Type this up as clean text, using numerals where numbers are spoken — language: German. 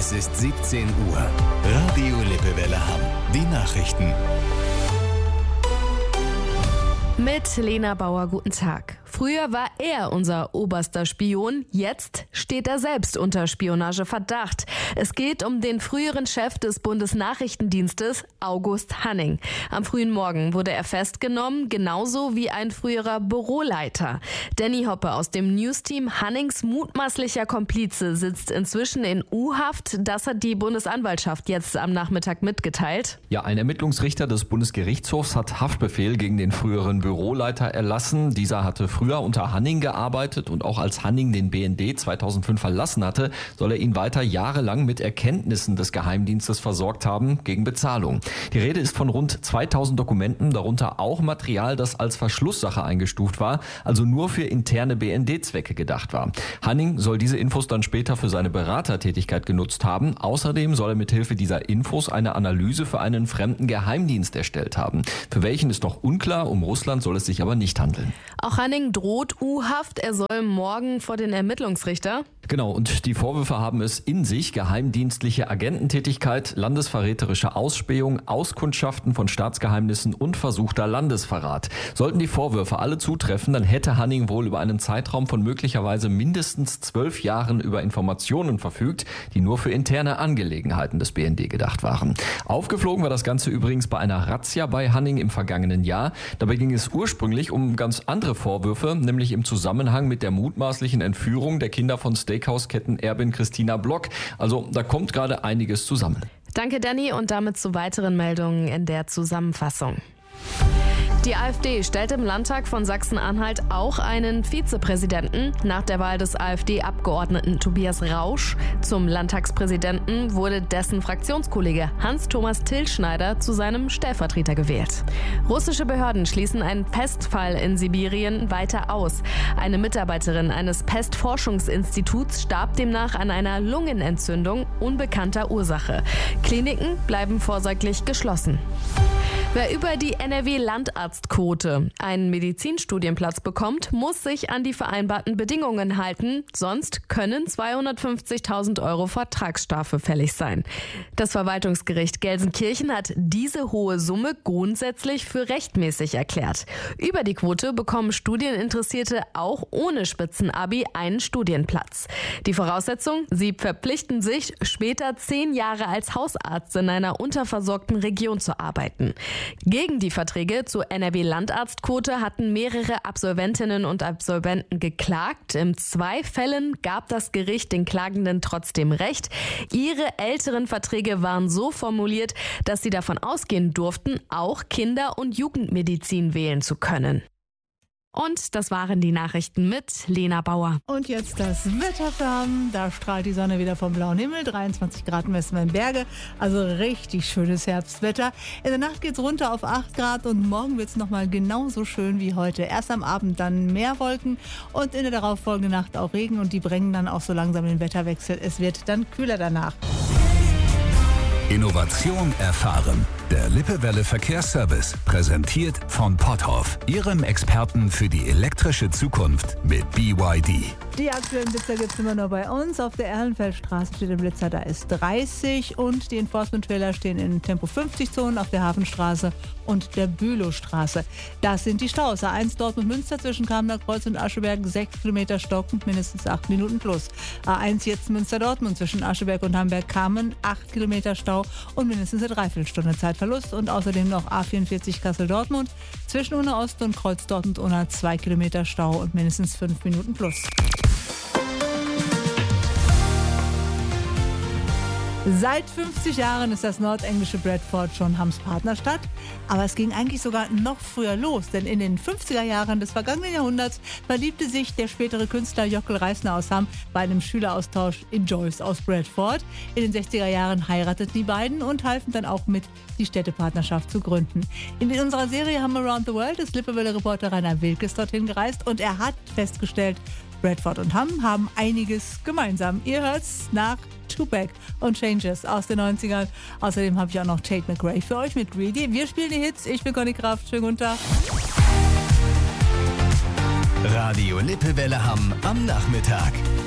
Es ist 17 Uhr. Radio Lippewelle Hamm. Die Nachrichten. Mit Lena Bauer, guten Tag. Früher war er unser oberster Spion, jetzt steht er selbst unter Spionageverdacht. Es geht um den früheren Chef des Bundesnachrichtendienstes, August Hanning. Am frühen Morgen wurde er festgenommen, genauso wie ein früherer Büroleiter. Danny Hoppe aus dem Newsteam, Hannings mutmaßlicher Komplize, sitzt inzwischen in U-Haft. Das hat die Bundesanwaltschaft jetzt am Nachmittag mitgeteilt. Ja, ein Ermittlungsrichter des Bundesgerichtshofs hat Haftbefehl gegen den früheren Büroleiter erlassen. Dieser hatte früher unter Hanning gearbeitet und auch als Hanning den BND 2005 verlassen hatte, soll er ihn weiter jahrelang mit Erkenntnissen des Geheimdienstes versorgt haben gegen Bezahlung. Die Rede ist von rund 2000 Dokumenten, darunter auch Material, das als Verschlusssache eingestuft war, also nur für interne BND-Zwecke gedacht war. Hanning soll diese Infos dann später für seine Beratertätigkeit genutzt haben. Außerdem soll er mithilfe dieser Infos eine Analyse für einen fremden Geheimdienst erstellt haben. Für welchen ist noch unklar, um Russland soll es sich aber nicht handeln. Auch Hanning droht U-Haft. Er soll morgen vor den Ermittlungsrichter. Genau, und die Vorwürfe haben es in sich: geheimdienstliche Agententätigkeit, landesverräterische Ausspähung, Auskundschaften von Staatsgeheimnissen und versuchter Landesverrat. Sollten die Vorwürfe alle zutreffen, dann hätte Hanning wohl über einen Zeitraum von möglicherweise mindestens 12 Jahren über Informationen verfügt, die nur für interne Angelegenheiten des BND gedacht waren. Aufgeflogen war das Ganze übrigens bei einer Razzia bei Hanning im vergangenen Jahr. Dabei ging es ursprünglich um ganz andere Vorwürfe, nämlich im Zusammenhang mit der mutmaßlichen Entführung der Kinder von Steakhouse-Kettenerbin Christina Block. Also da kommt gerade einiges zusammen. Danke, Danny, und damit zu weiteren Meldungen in der Zusammenfassung. Die AfD stellt im Landtag von Sachsen-Anhalt auch einen Vizepräsidenten. Nach der Wahl des AfD-Abgeordneten Tobias Rausch zum Landtagspräsidenten wurde dessen Fraktionskollege Hans-Thomas Tilschneider zu seinem Stellvertreter gewählt. Russische Behörden schließen einen Pestfall in Sibirien weiter aus. Eine Mitarbeiterin eines Pestforschungsinstituts starb demnach an einer Lungenentzündung unbekannter Ursache. Kliniken bleiben vorsorglich geschlossen. Wer über die NRW-Landarztquote einen Medizinstudienplatz bekommt, muss sich an die vereinbarten Bedingungen halten, sonst können 250.000 Euro Vertragsstrafe fällig sein. Das Verwaltungsgericht Gelsenkirchen hat diese hohe Summe grundsätzlich für rechtmäßig erklärt. Über die Quote bekommen Studieninteressierte auch ohne Spitzenabi einen Studienplatz. Die Voraussetzung: sie verpflichten sich, später 10 Jahre als Hausarzt in einer unterversorgten Region zu arbeiten. Gegen die Verträge zur NRW-Landarztquote hatten mehrere Absolventinnen und Absolventen geklagt. In 2 Fällen gab das Gericht den Klagenden trotzdem Recht. Ihre älteren Verträge waren so formuliert, dass sie davon ausgehen durften, auch Kinder- und Jugendmedizin wählen zu können. Und das waren die Nachrichten mit Lena Bauer. Und jetzt das Wetter für Hamm. Da strahlt die Sonne wieder vom blauen Himmel. 23 Grad messen wir in Berge. Also richtig schönes Herbstwetter. In der Nacht geht's runter auf 8 Grad und morgen wird's nochmal genauso schön wie heute. Erst am Abend dann mehr Wolken und in der darauffolgenden Nacht auch Regen. Und die bringen dann auch so langsam den Wetterwechsel. Es wird dann kühler danach. Innovation erfahren. Der Lippewelle Verkehrsservice, präsentiert von Potthoff, Ihrem Experten für die elektrische Zukunft mit BYD. Die aktuellen Blitzer gibt es immer nur bei uns. Auf der Erlenfeldstraße steht ein Blitzer, da ist 30 und die Enforcement-Trailer stehen in Tempo 50-Zonen auf der Hafenstraße und der Bülowstraße. Das sind die Staus. A1 Dortmund-Münster zwischen Kamener Kreuz und Ascheberg 6 Kilometer stockend, mindestens 8 Minuten plus. A1 jetzt Münster-Dortmund zwischen Ascheberg und Hamburg-Kamen 8 Kilometer Stau und mindestens eine Dreiviertelstunde Zeitverlust. Und außerdem noch A44 Kassel-Dortmund zwischen Unna Ost und Kreuz Dortmund-Unna 2 Kilometer Stau und mindestens 5 Minuten plus. Seit 50 Jahren ist das nordenglische Bradford schon Hamms Partnerstadt. Aber es ging eigentlich sogar noch früher los, denn in den 50er Jahren des vergangenen Jahrhunderts verliebte sich der spätere Künstler Jockel Reisner aus Hamm bei einem Schüleraustausch in Joyce aus Bradford. In den 60er Jahren heirateten die beiden und halfen dann auch mit, die Städtepartnerschaft zu gründen. In unserer Serie Hamm Around the World ist Lippewelle-Reporter Rainer Wilkes dorthin gereist und er hat festgestellt, Bradford und Hamm haben einiges gemeinsam. Ihr hört's nach Tupac und Changes aus den 90ern. Außerdem habe ich auch noch Tate McRae für euch mit Greedy. Wir spielen die Hits. Ich bin Conny Kraft. Schönen guten Tag. Radio Lippewelle Hamm am Nachmittag.